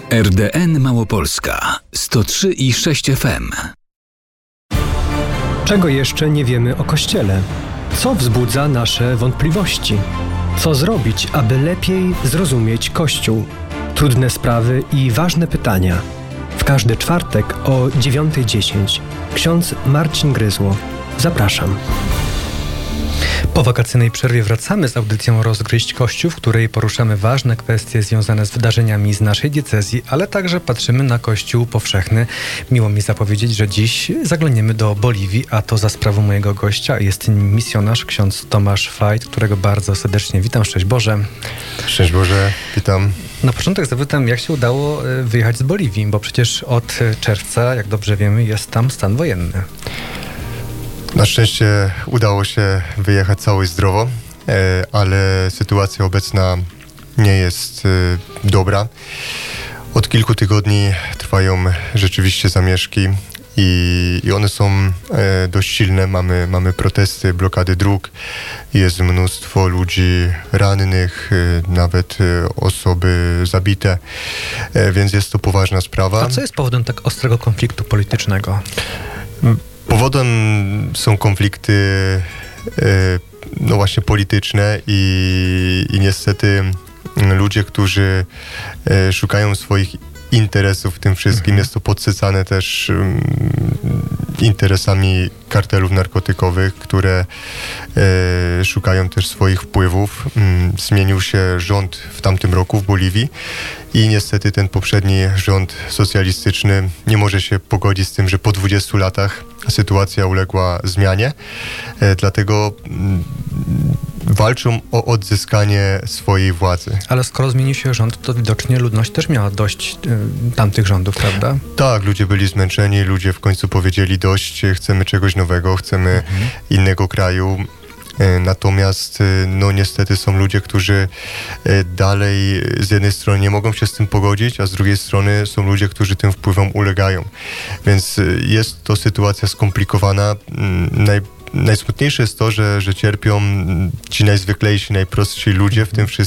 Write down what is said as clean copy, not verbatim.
RDN Małopolska 103,6 FM. Czego jeszcze nie wiemy o Kościele? Co wzbudza nasze wątpliwości? Co zrobić, aby lepiej zrozumieć Kościół? Trudne sprawy i ważne pytania. W każdy czwartek o 9:10. Ksiądz Marcin Gryzło. Zapraszam. Po wakacyjnej przerwie wracamy z audycją Rozgryźć Kościół, w której poruszamy ważne kwestie związane z wydarzeniami z naszej diecezji, ale także patrzymy na Kościół powszechny. Miło mi zapowiedzieć, że dziś zaglądniemy do Boliwii, a to za sprawą mojego gościa. Jest nim misjonarz, ksiądz Tomasz Fajt, którego bardzo serdecznie witam. Szczęść Boże. Szczęść Boże, witam. Na początek zapytam, jak się udało wyjechać z Boliwii, bo przecież od czerwca, jak dobrze wiemy, jest tam stan wojenny. Na szczęście udało się wyjechać cało i zdrowo, ale sytuacja obecna nie jest dobra. Od kilku tygodni trwają rzeczywiście zamieszki i one są dość silne. Mamy protesty, blokady dróg, jest mnóstwo ludzi rannych, nawet osoby zabite, więc jest to poważna sprawa. A co jest powodem tak ostrego konfliktu politycznego? Powodem są konflikty no właśnie polityczne i niestety ludzie, którzy szukają swoich interesów w tym wszystkim, jest to podsycane też interesami kartelów narkotykowych, które szukają też swoich wpływów. Zmienił się rząd w tamtym roku w Boliwii i niestety ten poprzedni rząd socjalistyczny nie może się pogodzić z tym, że po 20 latach sytuacja uległa zmianie. Dlatego walczą o odzyskanie swojej władzy. Ale skoro zmienił się rząd, to widocznie ludność też miała dość tamtych rządów, prawda? Tak, ludzie byli zmęczeni, ludzie w końcu powiedzieli dość, chcemy czegoś nowego, chcemy innego kraju. Natomiast no niestety są ludzie, którzy dalej z jednej strony nie mogą się z tym pogodzić, a z drugiej strony są ludzie, którzy tym wpływom ulegają. Więc jest to sytuacja skomplikowana. Najsmutniejsze jest to, że cierpią ci najzwyklejsi, najprostsi ludzie w tym wszystkim.